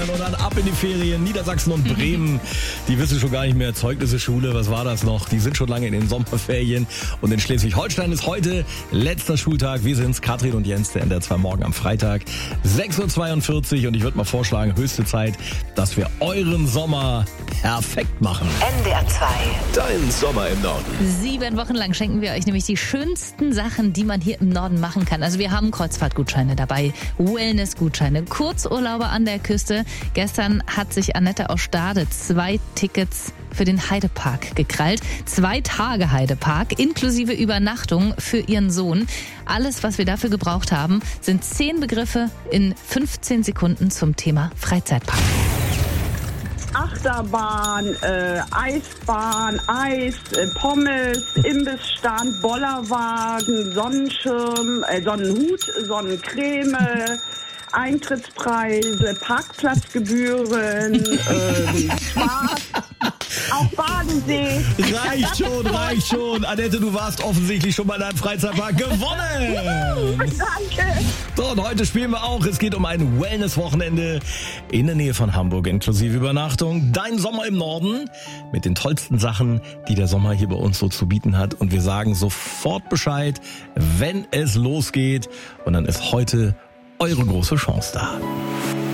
Bayern und dann ab in die Ferien. Niedersachsen und Bremen, die wissen schon gar nicht mehr. Zeugnisse, Schule, was war das noch? Die sind schon lange in den Sommerferien. Und in Schleswig-Holstein ist heute letzter Schultag. Wir sind's, Katrin und Jens, der NDR 2 morgen am Freitag, 6.42 Uhr. Und ich würde mal vorschlagen, höchste Zeit, dass wir euren Sommer perfekt machen. NDR 2. Dein Sommer im Norden. 7 Wochen lang schenken wir euch nämlich die schönsten Sachen, die man hier im Norden machen kann. Also wir haben Kreuzfahrtgutscheine dabei, Wellnessgutscheine, Kurzurlaube an der Küste. Gestern hat sich Annette aus Stade 2 Tickets für den Heidepark gekrallt. 2 Tage Heidepark inklusive Übernachtung für ihren Sohn. Alles, was wir dafür gebraucht haben, sind 10 Begriffe in 15 Sekunden zum Thema Freizeitpark. Achterbahn, Eisbahn, Eis, Pommes, Imbissstand, Bollerwagen, Sonnenschirm, Sonnenhut, Sonnencreme, Eintrittspreise, Parkplatzgebühren, Spaß, auch Badensee. Reicht schon. Annette, du warst offensichtlich schon mal in einem Freizeitpark gewonnen. Danke. So, und heute spielen wir auch. Es geht um ein Wellness-Wochenende in der Nähe von Hamburg, inklusive Übernachtung. Dein Sommer im Norden mit den tollsten Sachen, die der Sommer hier bei uns so zu bieten hat. Und wir sagen sofort Bescheid, wenn es losgeht. Und dann ist heute eure große Chance da.